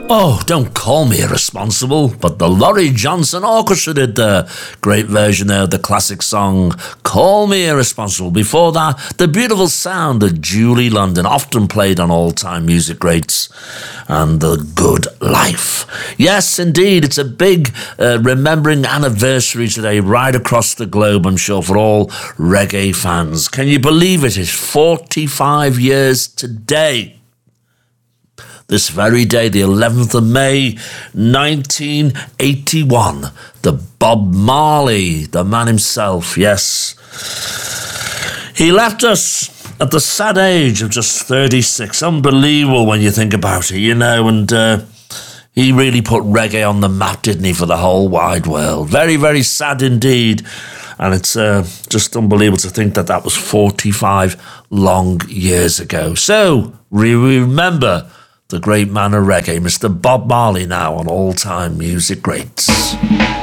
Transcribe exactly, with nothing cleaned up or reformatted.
Oh, don't call me irresponsible, but the Laurie Johnson Orchestra did the great version there of the classic song Call Me Irresponsible. Before that, the beautiful sound of Julie London, often played on all-time music greats, and The Good Life. Yes, indeed, it's a big uh, remembering anniversary today right across the globe, I'm sure, for all reggae fans. Can you believe it? It's forty-five years today. This very day, the eleventh of May, nineteen eighty-one, the Bob Marley, the man himself, yes. He left us at the sad age of just thirty-six. Unbelievable when you think about it, you know, and uh, he really put reggae on the map, didn't he, for the whole wide world. Very, very sad indeed. And it's uh, just unbelievable to think that that was forty-five long years ago. So, we remember the great man of reggae, Mister Bob Marley, now on All Time Music Greats.